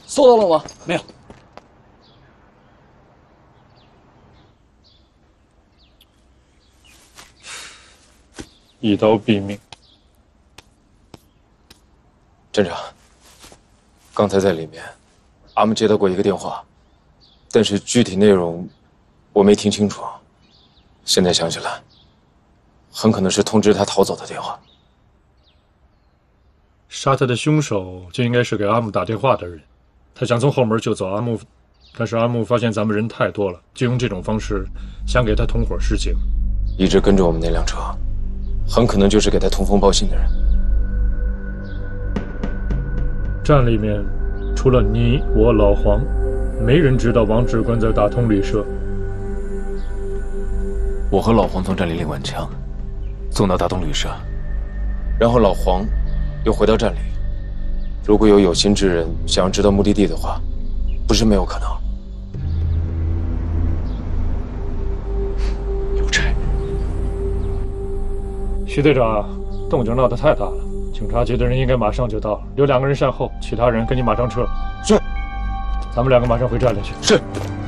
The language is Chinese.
搜到了吗？没有。 一刀毙命。 镇长，刚才在里面，俺们接到过一个电话，但是具体内容我没听清楚。现在想起来，很可能是通知他逃走的电话。 杀他的凶手就应该是给阿木打电话的人，他想从后门救走阿木，但是阿木发现咱们人太多了，就用这种方式想给他同伙示警。 一直跟着我们那辆车，很可能就是给他通风报信的人。 站里面除了你我老黄，没人知道王指官在大通旅社。 我和老黄从站里领完枪，送到大东旅社， 然后老黄又回到站里。如果有心之人想要知道目的地的话，不是没有可能。 有差。 徐队长，动静闹得太大了，警察局的人应该马上就到，留2个人善后，其他人跟你马上撤。 是。 咱们2个马上回站里去。 是。